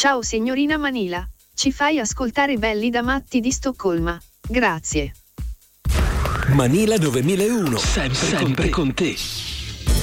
Ciao signorina Manila, ci fai ascoltare Belli da matti di Stoccolma. Grazie. Manila 9001, sempre con te.